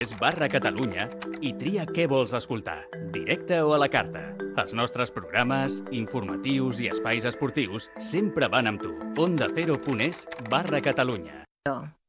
Catalunya i tria què vols escoltar, directe o a la carta. Els nostres programes, informatius i espais esportius sempre van amb tu. OndaCero.es/Catalunya.